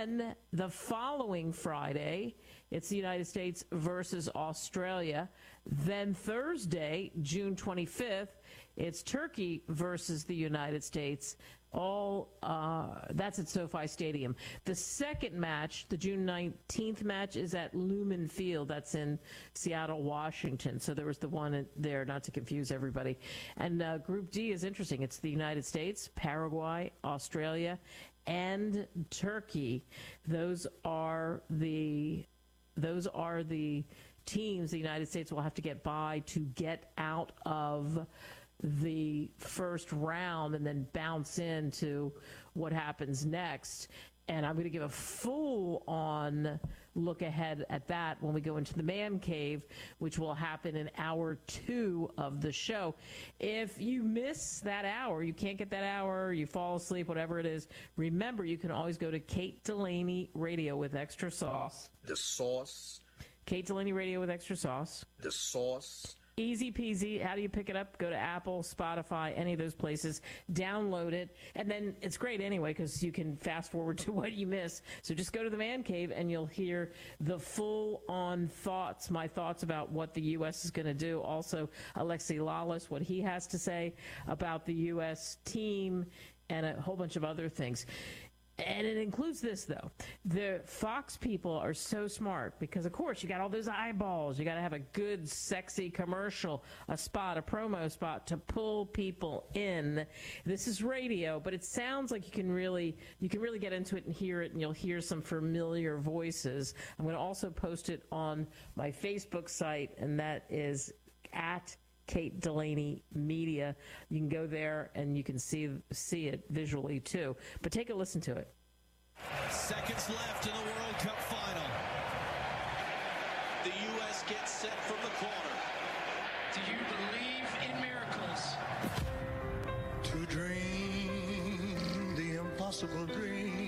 then the following Friday, it's the United States versus Australia. Then Thursday, June 25th, it's Turkey versus the United States. That's at SoFi Stadium. The second match, the June 19th match, is at Lumen Field. That's in Seattle, Washington. So there was the one there, not to confuse everybody. And Group D is interesting. It's the United States, Paraguay, Australia, and Turkey. Those are the teams the United States will have to get by to get out of the first round and then bounce into what happens next. And I'm going to give a full-on look ahead at that when we go into the man cave, which will happen in hour 2 of the show. If you miss that hour, you can't get that hour, you fall asleep, whatever it is, remember, you can always go to Kate Delaney Radio with Extra Sauce. The sauce. Kate Delaney Radio with Extra Sauce. The sauce. Easy peasy. How do you pick it up? Go to Apple, Spotify, any of those places. Download it. And then it's great anyway because you can fast forward to what you miss. So just go to the Man Cave and you'll hear the full-on thoughts, my thoughts about what the U.S. is going to do. Also, Alexi Lalas, what he has to say about the U.S. team and a whole bunch of other things. And it includes this, though. The Fox people are so smart because, of course, you got all those eyeballs. You got to have a good, sexy commercial, a spot, a promo spot to pull people in. This is radio, but it sounds like you can really get into it and hear it, and you'll hear some familiar voices. I'm going to also post it on my Facebook site, and that is at Kate Delaney Media. You can go there and you can see it visually too. But take a listen to it. Seconds left in the World Cup final. The U.S. gets set from the corner. Do you believe in miracles? To dream the impossible dream.